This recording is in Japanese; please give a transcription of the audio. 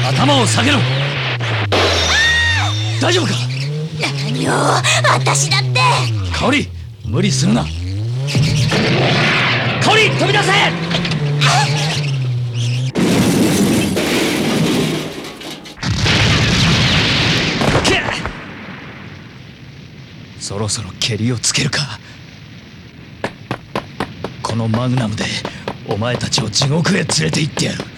頭を下げろ。大丈夫か？ 何よ、私だって。 香織、無理するな。香織、飛び出せ！そろそろケリをつけるか。このマグナムでお前たちを地獄へ連れて行ってやる。